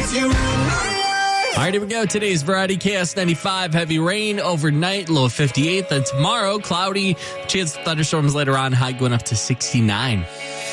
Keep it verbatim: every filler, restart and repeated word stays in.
All right, here we go. Today's Variety K S ninety-five. Heavy rain overnight, low of fifty-eight. Then tomorrow, cloudy. Chance of thunderstorms later on, high going up to sixty-nine.